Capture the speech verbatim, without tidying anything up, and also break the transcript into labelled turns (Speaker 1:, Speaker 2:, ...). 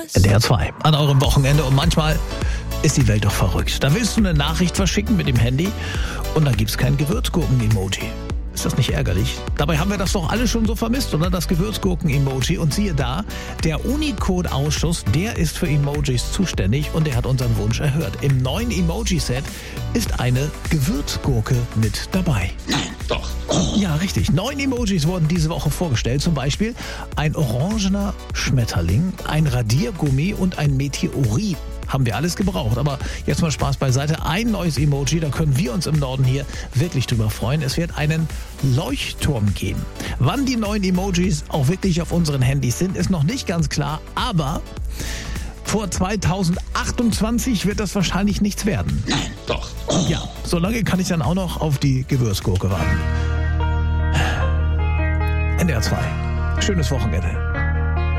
Speaker 1: N D R zwei an eurem Wochenende und manchmal ist die Welt doch verrückt. Da willst du eine Nachricht verschicken mit dem Handy und dann gibt's kein Gewürzgurken-Emoji. Ist das nicht ärgerlich? Dabei haben wir das doch alle schon so vermisst, oder? Das Gewürzgurken-Emoji. Und siehe da, der Unicode-Ausschuss, der ist für Emojis zuständig und der hat unseren Wunsch erhört. Im neuen Emoji-Set ist eine Gewürzgurke mit dabei.
Speaker 2: Nein, doch.
Speaker 1: Ja, richtig. Neun Emojis wurden diese Woche vorgestellt. Zum Beispiel ein orangener Schmetterling, ein Radiergummi und ein Meteorit. Haben wir alles gebraucht. Aber jetzt mal Spaß beiseite. Ein neues Emoji, da können wir uns im Norden hier wirklich drüber freuen. Es wird einen Leuchtturm geben. Wann die neuen Emojis auch wirklich auf unseren Handys sind, ist noch nicht ganz klar. Aber vor zweitausendachtundzwanzig wird das wahrscheinlich nichts werden.
Speaker 2: Nein, doch.
Speaker 1: Ja, solange kann ich dann auch noch auf die Gewürzgurke warten. N D R zwei. Schönes Wochenende.